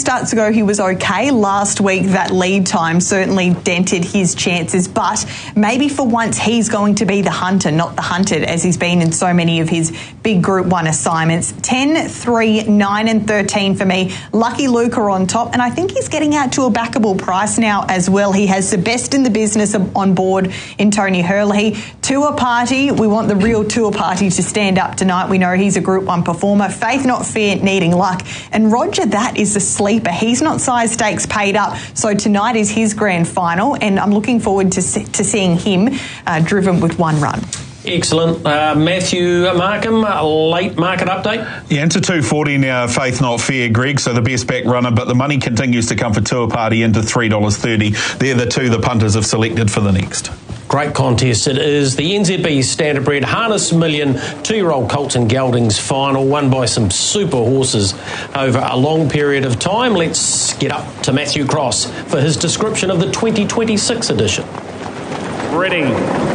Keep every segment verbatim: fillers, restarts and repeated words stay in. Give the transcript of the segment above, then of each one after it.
starts ago, he was okay. Last week, that lead time certainly dented his chances, but maybe for once he's going to be the hunter, not the hunted, as he's been in so many of his big Group one assignments. ten, three, nine and thirteen for me. Lucky Luca on top, and I think he's getting out to a backable price now as well. He has the best in the business on board in Tony Herlihy. Tour Party, we want the real Tour Party to stand up tonight. We know he's a Group one performer. Faith Not Fear needing luck. And Roger That is the sleeper. He's not size stakes paid up, so tonight is his grand final, and I'm looking forward to, to seeing him uh, driven with one run. Excellent. Uh, Matthew Markham, a late market update? Yeah, into two forty now, Faith Not Fear, Greg, so the best back runner, but the money continues to come for Tour Party into three dollars thirty. They're the two the punters have selected for the next. Great contest it is. The N Z B Standardbred Harness Million two-year-old Colts and Geldings final, won by some super horses over a long period of time. Let's get up to Matthew Cross for his description of the twenty twenty-six edition. Ready.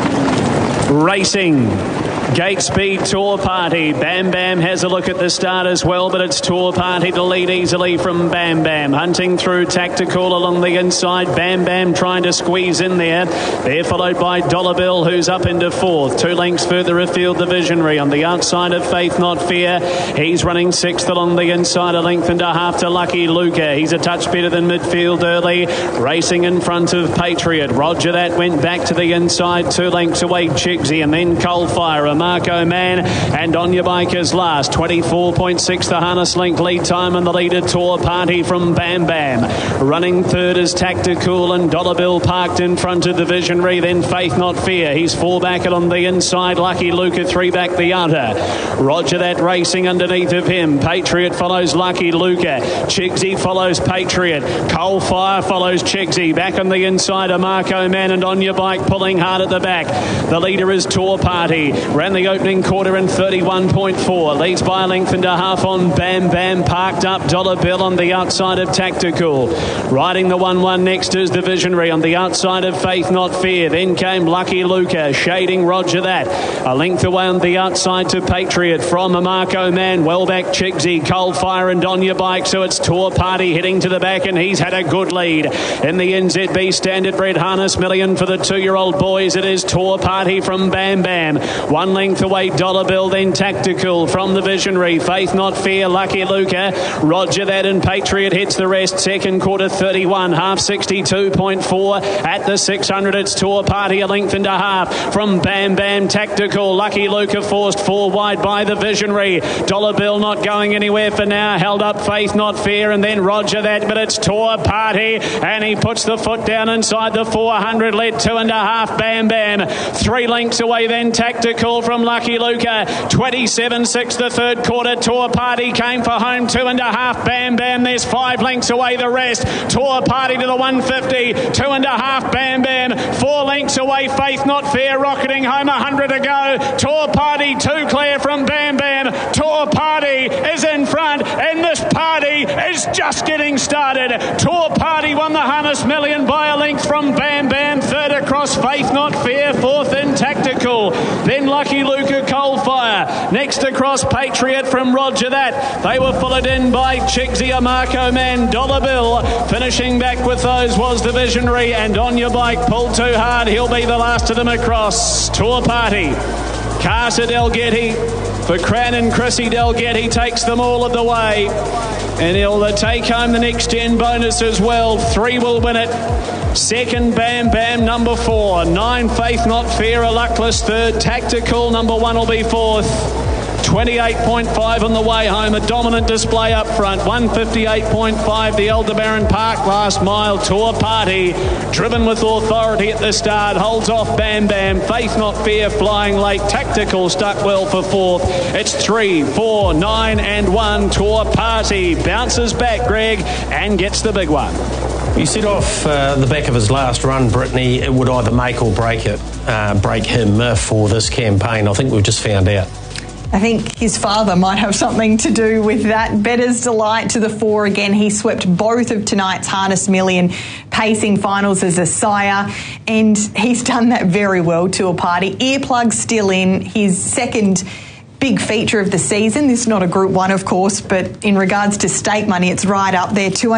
Racing. Gate Speed Tour Party. Bam Bam has a look at the start as well, but it's Tour Party to lead easily from Bam Bam. Hunting through Tactical along the inside. Bam Bam trying to squeeze in there. They're followed by Dollar Bill, who's up into fourth. Two lengths further afield, the Visionary. On the outside of Faith Not Fear, he's running sixth along the inside, a length and a half to Lucky Luca. He's a touch better than midfield early. Racing in front of Patriot. Roger That went back to the inside, two lengths away, Chigsy, and then Coalfire. Marco Man and On Your Bike is last. twenty-four point six the harness length lead time, and the leader Tour Party from Bam Bam. Running third is Tactical and Dollar Bill parked in front of the Visionary, then Faith Not Fear. He's four back and on the inside. Lucky Luca three back the outer. Roger That racing underneath of him. Patriot follows Lucky Luca. Chigsy follows Patriot. Coalfire follows Chigsy. Back on the inside are Marco Man and On Your Bike pulling hard at the back. The leader is Tour Party. Ran the opening quarter in thirty-one point four. Leads by a length and a half on Bam Bam. Parked up Dollar Bill on the outside of Tactical. Riding the one one next is the Visionary on the outside of Faith Not Fear. Then came Lucky Luca, shading Roger That. A length away on the outside to Patriot from a Marco Man. Well back Chigsy, Coalfire and On Your Bike. So it's Tour Party heading to the back, and he's had a good lead. In the N Z B Standardbred Harness Million for the two-year-old boys, it is Tour Party from Bam Bam. One length away, Dollar Bill, then Tactical from the Visionary. Faith Not Fear, Lucky Luca. Roger That and Patriot hits the rest. Second quarter thirty-one, half sixty-two point four. At the six hundred, it's Tour Party, a length and a half from Bam Bam. Tactical, Lucky Luca forced four wide by the Visionary. Dollar Bill not going anywhere for now. Held up Faith Not Fear and then Roger That, but it's Tour Party, and he puts the foot down inside the four hundred. Led two and a half Bam Bam. Three lengths away then Tactical from Lucky Luca. twenty-seven six the third quarter. Tour Party came for home. Two and a half Bam Bam. There's five lengths away the rest. Tour Party to the one fifty. Two and a half Bam Bam. Four lengths away Faith Not Fear, rocketing home. A hundred to go. Tour Party two clear from Bam Bam. Tour Party is in front, and this party is just getting started. Tour Party won the Harness Million by a length from Bam Bam. Third across Faith Not Fear. Fourth in Tactical. Then Lucky Luca, Coalfire. Next across Patriot from Roger That. They were followed in by Chigsy, Marco Man, Dollar Bill. Finishing back with those was the Visionary, and On Your Bike pulled too hard. He'll be the last of them across. Tour Party. Carter Delgetti for Cran and Chrissy Delgetti takes them all of the way. And he'll take home the next gen bonus as well. Three will win it. Second, Bam Bam, number four. Nine, Faith Not Fear, a luckless third. Tactical, number one, will be fourth. twenty-eight point five on the way home. A dominant display up front. one fifty-eight point five, the Aldebaran Park last mile. Tour Party, driven with authority at the start, holds off Bam Bam. Faith Not Fear flying late. Tactical stuck well for fourth. It's three, four, nine and one. Tour Party bounces back, Greg, and gets the big one. You said off uh, the back of his last run, Brittany, it would either make or break it, uh, break him uh, for this campaign. I think we've just found out. I think his father might have something to do with that. Bettor's Delight to the four again. He swept both of tonight's Harness Million pacing finals as a sire, and he's done that very well. Tour Party. Earplugs still in. His second big feature of the season. This is not a Group one, of course, but in regards to stake money, it's right up there. two